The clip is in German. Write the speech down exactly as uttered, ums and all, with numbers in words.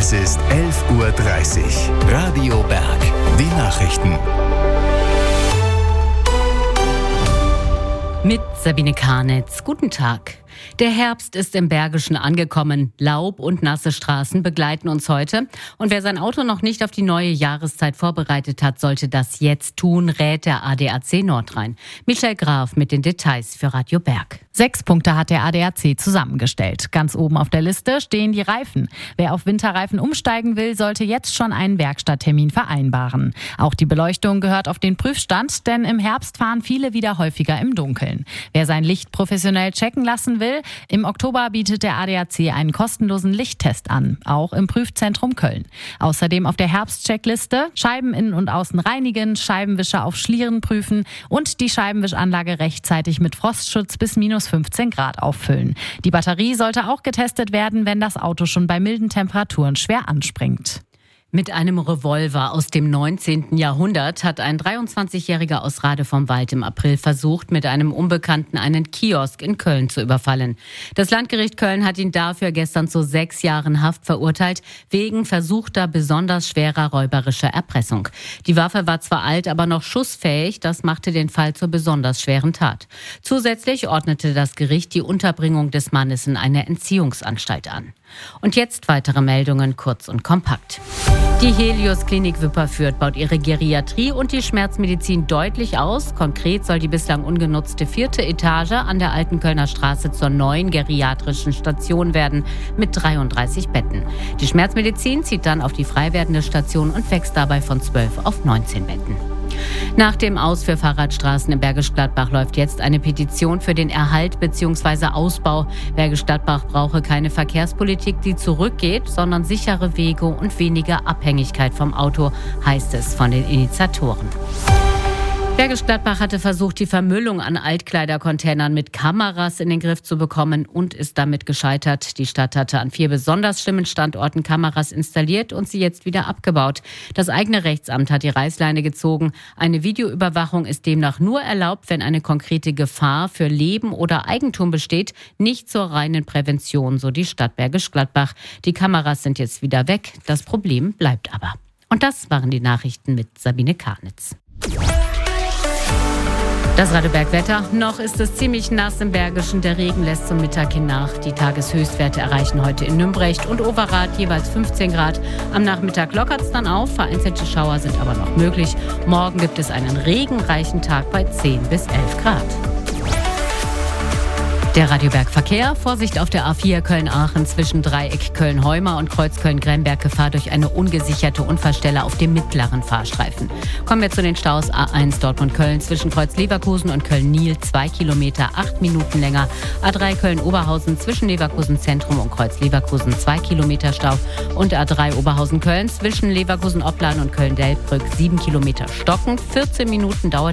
Es ist elf Uhr dreißig. Radio Berg. Die Nachrichten. Mit Sabine Karnitz. Guten Tag. Der Herbst ist im Bergischen angekommen. Laub und nasse Straßen begleiten uns heute. Und wer sein Auto noch nicht auf die neue Jahreszeit vorbereitet hat, sollte das jetzt tun, rät der A D A C Nordrhein. Michel Graf mit den Details für Radio Berg. Sechs Punkte hat der A D A C zusammengestellt. Ganz oben auf der Liste stehen die Reifen. Wer auf Winterreifen umsteigen will, sollte jetzt schon einen Werkstatttermin vereinbaren. Auch die Beleuchtung gehört auf den Prüfstand, denn im Herbst fahren viele wieder häufiger im Dunkeln. Wer sein Licht professionell checken lassen will, im Oktober bietet der A D A C einen kostenlosen Lichttest an, auch im Prüfzentrum Köln. Außerdem auf der Herbstcheckliste Scheiben innen und außen reinigen, Scheibenwischer auf Schlieren prüfen und die Scheibenwischanlage rechtzeitig mit Frostschutz bis minus fünfzehn Grad auffüllen. Die Batterie sollte auch getestet werden, wenn das Auto schon bei milden Temperaturen schwer anspringt. Mit einem Revolver aus dem neunzehnten Jahrhundert hat ein dreiundzwanzigjähriger aus Rade vom Wald im April versucht, mit einem Unbekannten einen Kiosk in Köln zu überfallen. Das Landgericht Köln hat ihn dafür gestern zu sechs Jahren Haft verurteilt, wegen versuchter besonders schwerer räuberischer Erpressung. Die Waffe war zwar alt, aber noch schussfähig, das machte den Fall zur besonders schweren Tat. Zusätzlich ordnete das Gericht die Unterbringung des Mannes in eine Entziehungsanstalt an. Und jetzt weitere Meldungen, kurz und kompakt. Die Helios Klinik Wipperfürth baut ihre Geriatrie und die Schmerzmedizin deutlich aus. Konkret soll die bislang ungenutzte vierte Etage an der Alten Kölner Straße zur neuen geriatrischen Station werden mit dreiunddreißig Betten. Die Schmerzmedizin zieht dann auf die frei werdende Station und wächst dabei von zwölf auf neunzehn Betten. Nach dem Aus für Fahrradstraßen im Bergisch Gladbach läuft jetzt eine Petition für den Erhalt bzw. Ausbau. Bergisch Gladbach brauche keine Verkehrspolitik, die zurückgeht, sondern sichere Wege und weniger Abhängigkeit vom Auto, heißt es von den Initiatoren. Bergisch Gladbach hatte versucht, die Vermüllung an Altkleidercontainern mit Kameras in den Griff zu bekommen und ist damit gescheitert. Die Stadt hatte an vier besonders schlimmen Standorten Kameras installiert und sie jetzt wieder abgebaut. Das eigene Rechtsamt hat die Reißleine gezogen. Eine Videoüberwachung ist demnach nur erlaubt, wenn eine konkrete Gefahr für Leben oder Eigentum besteht, nicht zur reinen Prävention, so die Stadt Bergisch Gladbach. Die Kameras sind jetzt wieder weg, das Problem bleibt aber. Und das waren die Nachrichten mit Sabine Karnitz. Das Radio Berg Wetter. Noch ist es ziemlich nass im Bergischen. Der Regen lässt zum Mittag hin nach. Die Tageshöchstwerte erreichen heute in Nümbrecht und Overath jeweils fünfzehn Grad. Am Nachmittag lockert es dann auf. Vereinzelte Schauer sind aber noch möglich. Morgen gibt es einen regenreichen Tag bei zehn bis elf Grad. Der Radio Berg Verkehr. Vorsicht auf der A vier Köln-Aachen zwischen Dreieck Köln-Heuma und Kreuz Köln-Gremberg. Gefahr durch eine ungesicherte Unfallstelle auf dem mittleren Fahrstreifen. Kommen wir zu den Staus. A eins Dortmund-Köln zwischen Kreuz Leverkusen und Köln-Niel. Zwei Kilometer, acht Minuten länger. A drei Köln-Oberhausen zwischen Leverkusen Zentrum und Kreuz Leverkusen. Zwei Kilometer Stau. Und A drei Oberhausen-Köln zwischen Leverkusen-Opladen und Köln-Delbrück. Sieben Kilometer stocken. vierzehn Minuten dauert